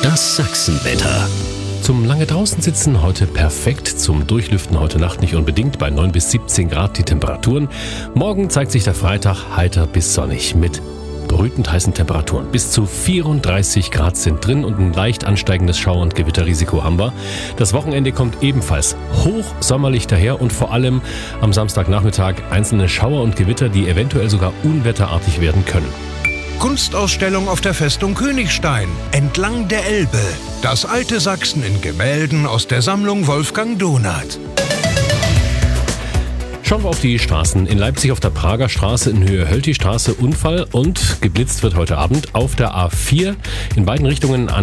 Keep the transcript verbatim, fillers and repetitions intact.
Das Sachsenwetter. Zum lange draußen sitzen heute perfekt, zum Durchlüften heute Nacht nicht unbedingt, bei neun bis siebzehn Grad die Temperaturen. Morgen zeigt sich der Freitag heiter bis sonnig mit brütend heißen Temperaturen. Bis zu vierunddreißig Grad sind drin und ein leicht ansteigendes Schauer- und Gewitterrisiko haben wir. Das Wochenende kommt ebenfalls hochsommerlich daher und vor allem am Samstagnachmittag einzelne Schauer und Gewitter, die eventuell sogar unwetterartig werden können. Kunstausstellung auf der Festung Königstein, entlang der Elbe. Das alte Sachsen in Gemälden aus der Sammlung Wolfgang Donath. Schauen wir auf die Straßen. In Leipzig auf der Prager Straße in Höhe Hölti-Straße Unfall und geblitzt wird heute Abend auf der A vier in beiden Richtungen an